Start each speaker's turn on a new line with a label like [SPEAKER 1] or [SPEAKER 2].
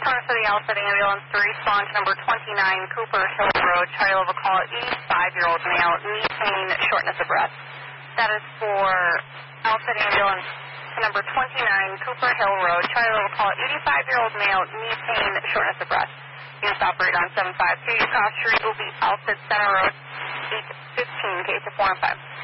[SPEAKER 1] turn for the Outfit ambulance to respond to number 29 Cooper Hill Road. Charlie Level call, 85-year-old male, knee pain, shortness of breath. That is for Outfit ambulance number 29 Cooper Hill Road. Charlie Level call, 85-year-old male, knee pain, shortness of breath. Units operate on 752. Your cross street will be Outfit Center Road, 815, case of 4 and 5.